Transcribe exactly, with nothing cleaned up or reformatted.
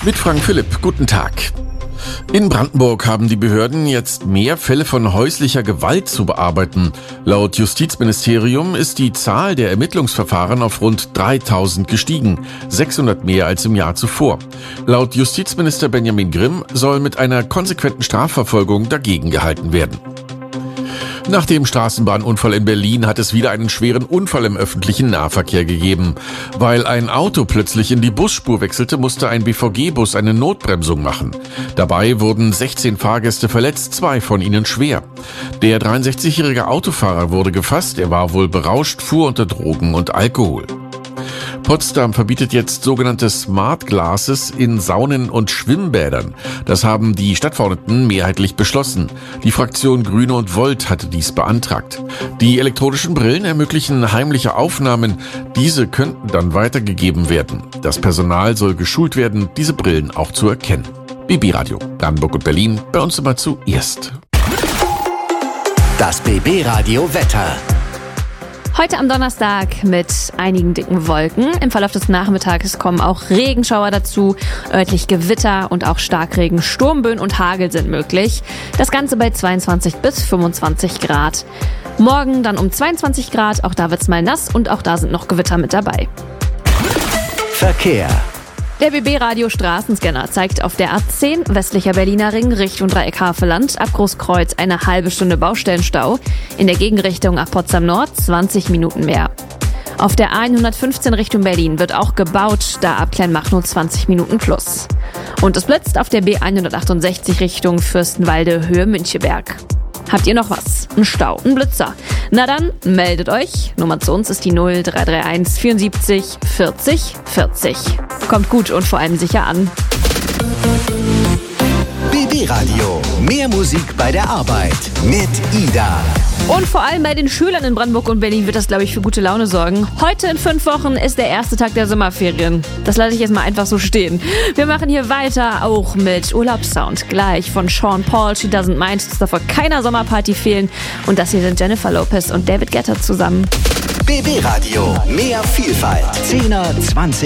Mit Frank Philipp, guten Tag. In Brandenburg haben die Behörden jetzt mehr Fälle von häuslicher Gewalt zu bearbeiten. Laut Justizministerium ist die Zahl der Ermittlungsverfahren auf rund dreitausend gestiegen, sechshundert mehr als im Jahr zuvor. Laut Justizminister Benjamin Grimm soll mit einer konsequenten Strafverfolgung dagegen gehalten werden. Nach dem Straßenbahnunfall in Berlin hat es wieder einen schweren Unfall im öffentlichen Nahverkehr gegeben. Weil ein Auto plötzlich in die Busspur wechselte, musste ein B V G-Bus eine Notbremsung machen. Dabei wurden sechzehn Fahrgäste verletzt, zwei von ihnen schwer. Der dreiundsechzigjährige Autofahrer wurde gefasst, er war wohl berauscht, fuhr unter Drogen und Alkohol. Potsdam verbietet jetzt sogenannte Smart Glasses in Saunen und Schwimmbädern. Das haben die Stadtverordneten mehrheitlich beschlossen. Die Fraktion Grüne und Volt hatte dies beantragt. Die elektronischen Brillen ermöglichen heimliche Aufnahmen. Diese könnten dann weitergegeben werden. Das Personal soll geschult werden, diese Brillen auch zu erkennen. B B-Radio, Brandenburg und Berlin, bei uns immer zuerst. Das B B-Radio Wetter. Heute am Donnerstag mit einigen dicken Wolken. Im Verlauf des Nachmittages kommen auch Regenschauer dazu. Örtlich Gewitter und auch Starkregen, Sturmböen und Hagel sind möglich. Das Ganze bei zweiundzwanzig bis fünfundzwanzig Grad. Morgen dann um zweiundzwanzig Grad. Auch da wird's mal nass und auch da sind noch Gewitter mit dabei. Verkehr. Der B B-Radio Straßenscanner zeigt auf der A zehn westlicher Berliner Ring Richtung Dreieck Havelland ab Großkreuz eine halbe Stunde Baustellenstau. In der Gegenrichtung ab Potsdam Nord zwanzig Minuten mehr. Auf der A hundertfünfzehn Richtung Berlin wird auch gebaut, da ab Kleinmachnow zwanzig Minuten plus. Und es blitzt auf der B hundertachtundsechzig Richtung Fürstenwalde Höhe Müncheberg. Habt ihr noch was? Ein Stau, ein Blitzer? Na dann, meldet euch. Nummer zu uns ist die null drei drei eins vierundsiebzig vierzig vierzig. Kommt gut und vor allem sicher an. B B-Radio. Mehr Musik bei der Arbeit. Mit Ida. Und vor allem bei den Schülern in Brandenburg und Berlin wird das, glaube ich, für gute Laune sorgen. Heute in fünf Wochen ist der erste Tag der Sommerferien. Das lasse ich jetzt mal einfach so stehen. Wir machen hier weiter, auch mit Urlaubssound. Gleich von Sean Paul, She Doesn't Mind. Es darf vor keiner Sommerparty fehlen. Und das hier sind Jennifer Lopez und David Guetta zusammen. B B-Radio. Mehr Vielfalt. zehner, zwanzig